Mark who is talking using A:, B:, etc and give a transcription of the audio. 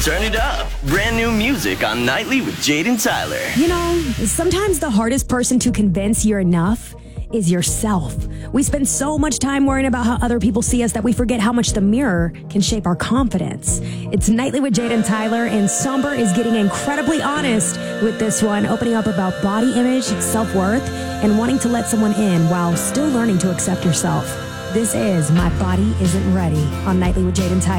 A: turn it up. Brand new music on Nightly with Jade and Tyler.
B: You know, sometimes the hardest person to convince you're enough is yourself. We spend so much time worrying about how other people see us that we forget how much the mirror can shape our confidence. It's Nightly with Jade and Tyler, and Somber is getting incredibly honest with this one, opening up about body image, self-worth, and wanting to let someone in while still learning to accept yourself. This is My Body Isn't Ready on Nightly with Jade and Tyler.